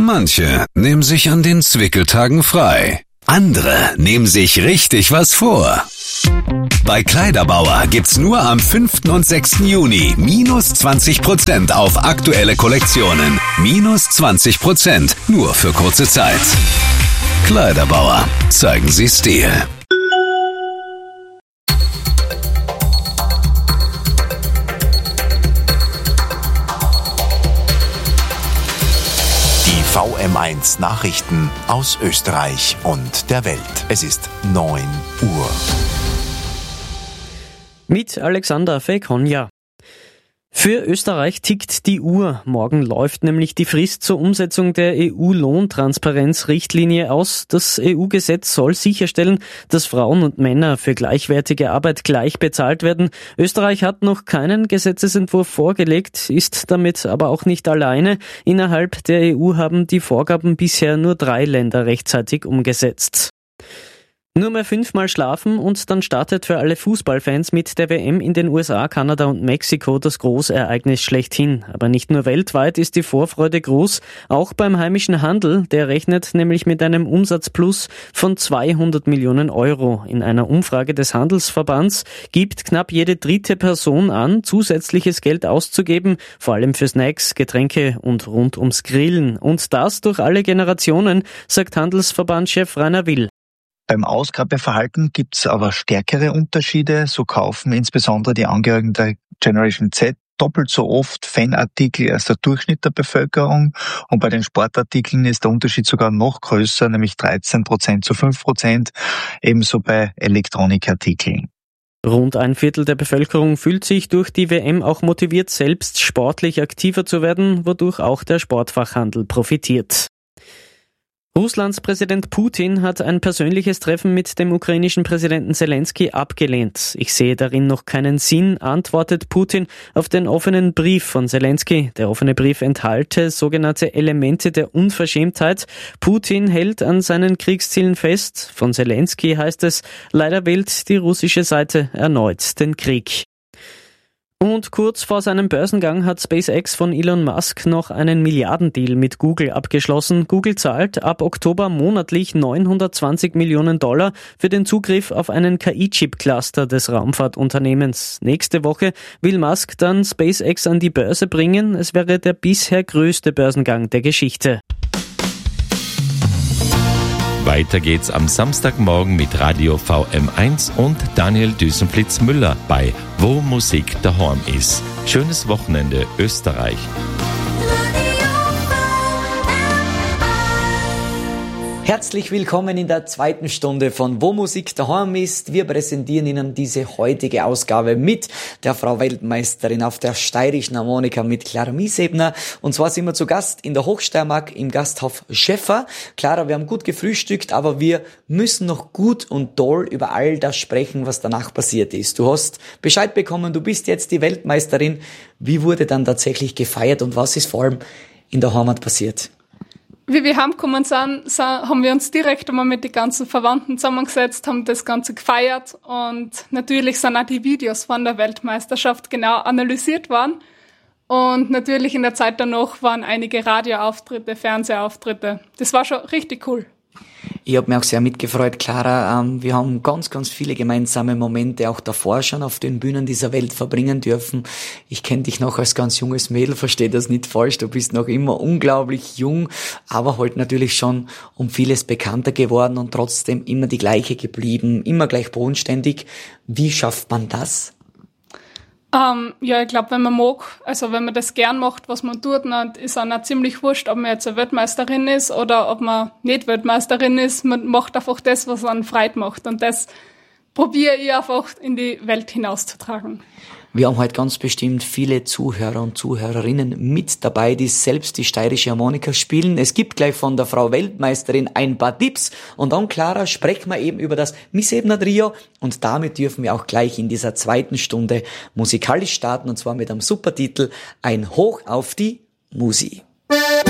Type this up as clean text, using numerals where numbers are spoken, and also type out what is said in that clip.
Manche nehmen sich an den Zwickeltagen frei. Andere nehmen sich richtig was vor. Bei Kleiderbauer gibt's nur am 5. und 6. Juni minus 20% auf aktuelle Kollektionen. Minus 20%, nur für kurze Zeit. Kleiderbauer, zeigen Sie Stil. VM1 Nachrichten aus Österreich und der Welt. Es ist 9 Uhr. Mit Alexander Fekonja. Für Österreich tickt die Uhr. Morgen läuft nämlich die Frist zur Umsetzung der EU-Lohntransparenzrichtlinie aus. Das EU-Gesetz soll sicherstellen, dass Frauen und Männer für gleichwertige Arbeit gleich bezahlt werden. Österreich hat noch keinen Gesetzesentwurf vorgelegt, ist damit aber auch nicht alleine. Innerhalb der EU haben die Vorgaben bisher nur 3 Länder rechtzeitig umgesetzt. Nur mehr 5-mal schlafen und dann startet für alle Fußballfans mit der WM in den USA, Kanada und Mexiko das Großereignis schlechthin. Aber nicht nur weltweit ist die Vorfreude groß, auch beim heimischen Handel. Der rechnet nämlich mit einem Umsatzplus von 200 Millionen Euro. In einer Umfrage des Handelsverbands gibt knapp jede dritte Person an, zusätzliches Geld auszugeben, vor allem für Snacks, Getränke und rund ums Grillen. Und das durch alle Generationen, sagt Handelsverbandschef Rainer Will. Beim Ausgabeverhalten gibt's aber stärkere Unterschiede. So kaufen insbesondere die Angehörigen der Generation Z doppelt so oft Fanartikel als der Durchschnitt der Bevölkerung. Und bei den Sportartikeln ist der Unterschied sogar noch größer, nämlich 13% zu 5%, ebenso bei Elektronikartikeln. Rund ein Viertel der Bevölkerung fühlt sich durch die WM auch motiviert, selbst sportlich aktiver zu werden, wodurch auch der Sportfachhandel profitiert. Russlands Präsident Putin hat ein persönliches Treffen mit dem ukrainischen Präsidenten Zelensky abgelehnt. Ich sehe darin noch keinen Sinn, antwortet Putin auf den offenen Brief von Zelensky. Der offene Brief enthalte sogenannte Elemente der Unverschämtheit. Putin hält an seinen Kriegszielen fest. Von Zelensky heißt es, leider wählt die russische Seite erneut den Krieg. Und kurz vor seinem Börsengang hat SpaceX von Elon Musk noch einen Milliardendeal mit Google abgeschlossen. Google zahlt ab Oktober monatlich $920 Millionen für den Zugriff auf einen KI-Chip-Cluster des Raumfahrtunternehmens. Nächste Woche will Musk dann SpaceX an die Börse bringen. Es wäre der bisher größte Börsengang der Geschichte. Weiter geht's am Samstagmorgen mit Radio VM1 und Daniel Düsenflitz-Müller bei Wo Musik daheim ist. Schönes Wochenende, Österreich. Herzlich willkommen in der zweiten Stunde von Wo Musik daheim ist. Wir präsentieren Ihnen diese heutige Ausgabe mit der Frau Weltmeisterin auf der steirischen Harmonika mit Clara Miesebner. Und zwar sind wir zu Gast in der Hochsteiermark im Gasthof Schäffer. Clara, wir haben gut gefrühstückt, aber wir müssen noch gut und toll über all das sprechen, was danach passiert ist. Du hast Bescheid bekommen, du bist jetzt die Weltmeisterin. Wie wurde dann tatsächlich gefeiert und was ist vor allem in der Heimat passiert? Wie wir heimgekommen sind, haben wir uns direkt einmal mit den ganzen Verwandten zusammengesetzt, haben das Ganze gefeiert und natürlich sind auch die Videos von der Weltmeisterschaft genau analysiert worden. Und natürlich in der Zeit danach waren einige Radioauftritte, Fernsehauftritte. Das war schon richtig cool. Ich habe mich auch sehr mitgefreut, Clara. Wir haben ganz, ganz viele gemeinsame Momente auch davor schon auf den Bühnen dieser Welt verbringen dürfen. Ich kenne dich noch als ganz junges Mädel, verstehe das nicht falsch. Du bist noch immer unglaublich jung, aber halt natürlich schon um vieles bekannter geworden und trotzdem immer die gleiche geblieben, immer gleich bodenständig. Wie schafft man das? Ja, ich glaube, wenn man mag, also wenn man das gern macht, was man tut, dann ist auch ziemlich wurscht, ob man jetzt eine Weltmeisterin ist oder ob man nicht Weltmeisterin ist. Man macht einfach das, was einen Freude macht und das probiere ich einfach in die Welt hinauszutragen. Wir haben heute ganz bestimmt viele Zuhörer und Zuhörerinnen mit dabei, die selbst die steirische Harmonika spielen. Es gibt gleich von der Frau Weltmeisterin ein paar Tipps und dann, Clara, sprechen wir eben über das Miesebner Trio und damit dürfen wir auch gleich in dieser zweiten Stunde musikalisch starten und zwar mit einem super Titel Ein Hoch auf die Musi.